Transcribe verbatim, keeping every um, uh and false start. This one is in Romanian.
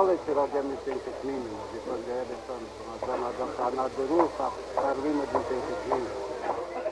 ci robiamy pięćset minut, gdzie podjemy tam, na, na, na, na, na Dyrusa, Karlimy do pięćset minut.